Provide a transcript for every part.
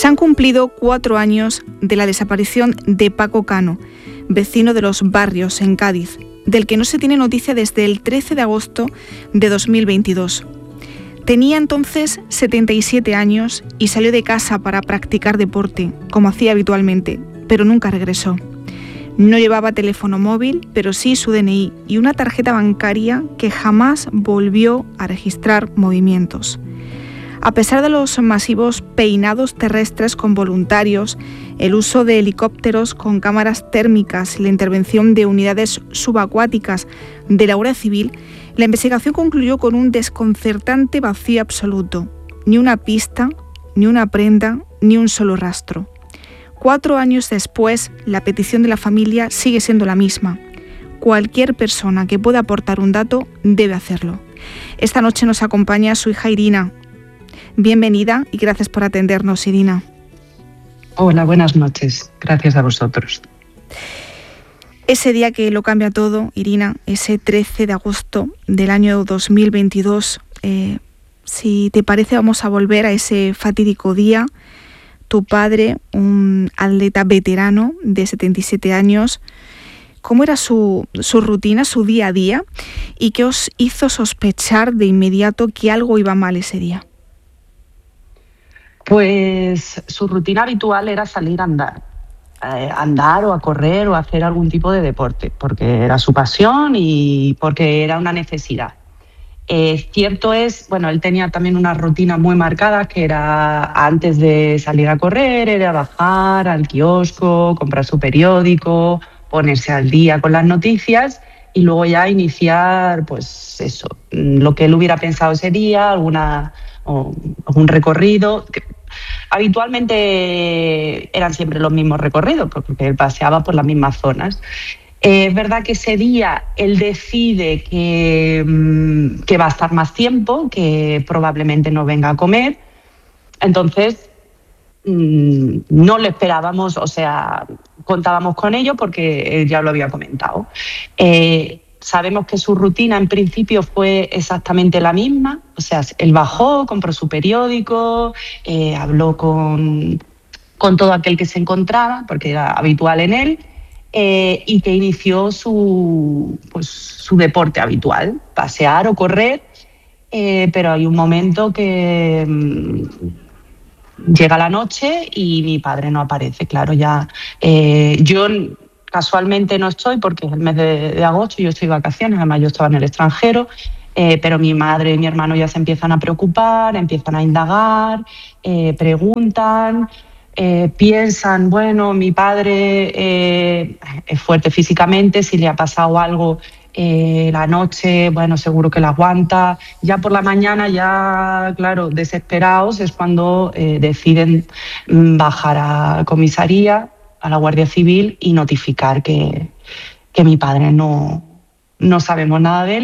Se han cumplido 4 años de la desaparición de Paco Cano, vecino de Los Barrios, en Cádiz, del que no se tiene noticia desde el 13 de agosto de 2022. Tenía entonces 77 años y salió de casa para practicar deporte, como hacía habitualmente, pero nunca regresó. No llevaba teléfono móvil, pero sí su DNI y una tarjeta bancaria que jamás volvió a registrar movimientos. A pesar de los masivos peinados terrestres con voluntarios, el uso de helicópteros con cámaras térmicas y la intervención de unidades subacuáticas de la Guardia Civil, la investigación concluyó con un desconcertante vacío absoluto. Ni una pista, ni una prenda, ni un solo rastro. 4 años después, la petición de la familia sigue siendo la misma. Cualquier persona que pueda aportar un dato debe hacerlo. Esta noche nos acompaña su hija Irina. Bienvenida y gracias por atendernos, Irina. Hola, buenas noches. Gracias a vosotros. Ese día que lo cambia todo, Irina, ese 13 de agosto del año 2022, si te parece vamos a volver a ese fatídico día. Tu padre, un atleta veterano de 77 años, ¿cómo era su rutina, su día a día? ¿Y qué os hizo sospechar de inmediato que algo iba mal ese día? Pues su rutina habitual era salir a andar o a correr o a hacer algún tipo de deporte, porque era su pasión y porque era una necesidad. Cierto es, bueno, él tenía también una rutina muy marcada, que era antes de salir a correr, era bajar al kiosco, comprar su periódico, ponerse al día con las noticias y luego ya iniciar, pues eso, lo que él hubiera pensado ese día, algún recorrido. Habitualmente eran siempre los mismos recorridos, porque él paseaba por las mismas zonas. Es verdad que ese día él decide que va a estar más tiempo, que probablemente no venga a comer. Entonces, no lo esperábamos, o sea, contábamos con ello porque él ya lo había comentado. Sabemos que su rutina en principio fue exactamente la misma, o sea, él bajó, compró su periódico, habló con todo aquel que se encontraba, porque era habitual en él, y que inició su deporte habitual, pasear o correr, pero hay un momento que llega la noche y mi padre no aparece, claro, ya yo casualmente no estoy porque es el mes de agosto, yo estoy de vacaciones, además yo estaba en el extranjero, pero mi madre y mi hermano ya se empiezan a preocupar, empiezan a indagar, preguntan, piensan, bueno, mi padre es fuerte físicamente, si le ha pasado algo la noche, bueno, seguro que la aguanta. Ya por la mañana, ya, claro, desesperados, es cuando deciden bajar a comisaría, a la Guardia Civil y notificar que mi padre no sabemos nada de él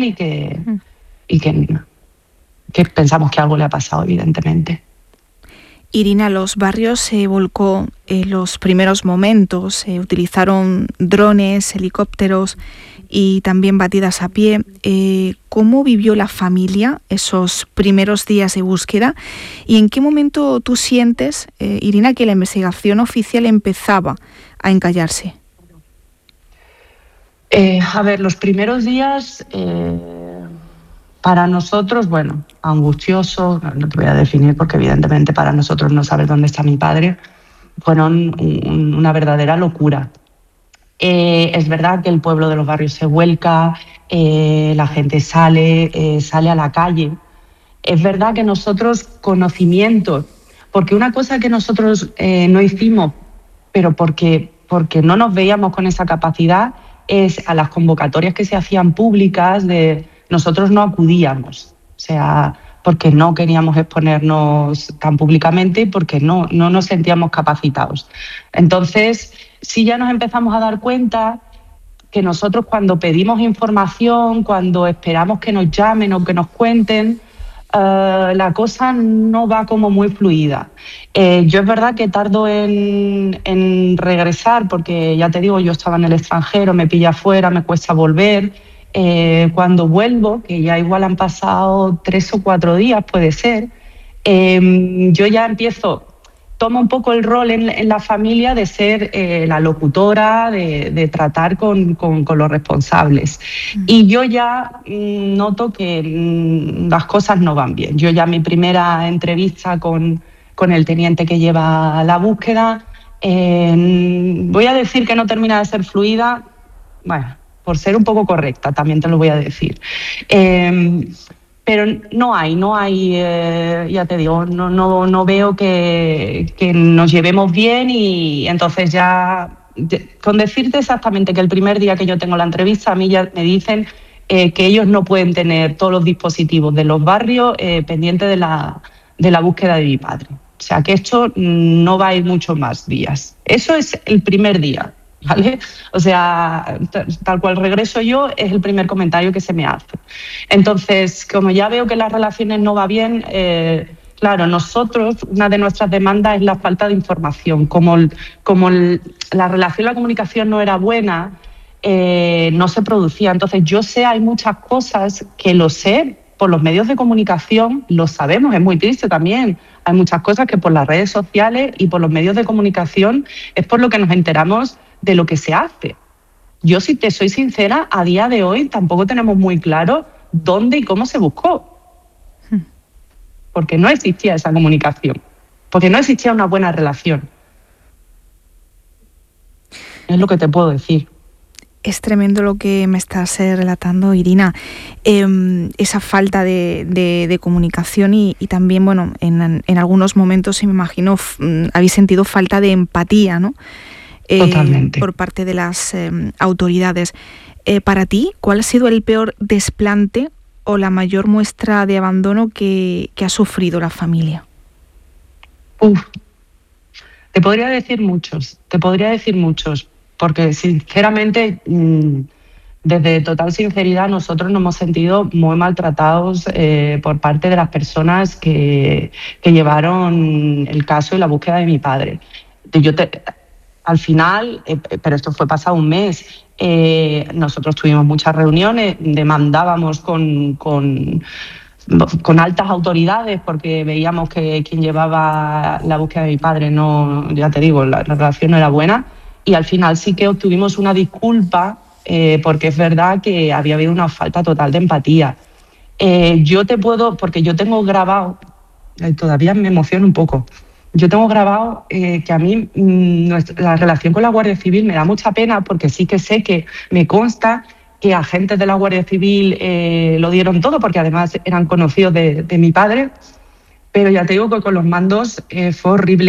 y que pensamos que algo le ha pasado, evidentemente. Irina, Los Barrios se volcó en los primeros momentos, se utilizaron drones, helicópteros y también batidas a pie. ¿Cómo vivió la familia esos primeros días de búsqueda? ¿Y en qué momento tú sientes, Irina, que la investigación oficial empezaba a encallarse? A ver, los primeros días, para nosotros, bueno, angustioso, no te voy a definir porque evidentemente para nosotros no saber dónde está mi padre, fueron una verdadera locura. Es verdad que el pueblo de Los Barrios se vuelca, la gente sale a la calle. Es verdad que nosotros conocimientos, porque una cosa que nosotros no hicimos, pero porque no nos veíamos con esa capacidad, es a las convocatorias que se hacían públicas, nosotros no acudíamos, o sea, porque no queríamos exponernos tan públicamente y porque no nos sentíamos capacitados. Entonces, sí ya nos empezamos a dar cuenta que nosotros cuando pedimos información, cuando esperamos que nos llamen o que nos cuenten, la cosa no va como muy fluida. Yo es verdad que tardo en regresar porque, ya te digo, yo estaba en el extranjero, me pilla afuera, me cuesta volver. Cuando vuelvo, que ya igual han pasado 3 o 4 días, puede ser, yo ya empiezo toma un poco el rol en la familia de ser la locutora, de tratar con los responsables. Y yo ya noto que las cosas no van bien. Yo ya mi primera entrevista con el teniente que lleva la búsqueda, voy a decir que no termina de ser fluida, bueno, por ser un poco correcta, también te lo voy a decir. Pero no hay, ya te digo, no veo que nos llevemos bien, y entonces ya, con decirte exactamente que el primer día que yo tengo la entrevista, a mí ya me dicen que ellos no pueden tener todos los dispositivos de los barrios pendientes de la búsqueda de mi padre. O sea, que esto no va a ir muchos más días. Eso es el primer día, ¿vale? O sea, tal cual regreso yo, es el primer comentario que se me hace. Entonces, como ya veo que las relaciones no va bien, claro, nosotros, una de nuestras demandas es la falta de información. Como la relación, la comunicación no era buena, no se producía. Entonces, yo sé, hay muchas cosas que lo sé por los medios de comunicación, lo sabemos, es muy triste también. Hay muchas cosas que por las redes sociales y por los medios de comunicación es por lo que nos enteramos de lo que se hace. Yo, si te soy sincera, a día de hoy tampoco tenemos muy claro dónde y cómo se buscó. Porque no existía esa comunicación, porque no existía una buena relación. Es lo que te puedo decir. Es tremendo lo que me estás relatando, Irina. Esa falta de comunicación y también, bueno, en algunos momentos, me imagino, habéis sentido falta de empatía, ¿no? Totalmente. Por parte de las autoridades. Para ti, ¿cuál ha sido el peor desplante o la mayor muestra de abandono que ha sufrido la familia? Te podría decir muchos, porque sinceramente, desde total sinceridad, nosotros nos hemos sentido muy maltratados por parte de las personas que llevaron el caso y la búsqueda de mi padre. Al final, pero esto fue pasado un mes, nosotros tuvimos muchas reuniones, demandábamos con altas autoridades, porque veíamos que quien llevaba la búsqueda de mi padre, no, ya te digo, la relación no era buena, y al final sí que obtuvimos una disculpa, porque es verdad que había habido una falta total de empatía. Porque yo tengo grabado, todavía me emociona un poco, yo tengo grabado que a mí la relación con la Guardia Civil me da mucha pena, porque sí que sé que me consta que agentes de la Guardia Civil lo dieron todo, porque además eran conocidos de mi padre, pero ya te digo que con los mandos fue horrible.